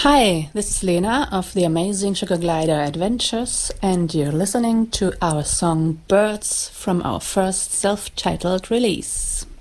Hi, this is Lena of the Amazing Sugar Glider Adventures, and you're listening to our song Birds from our first self-titled release.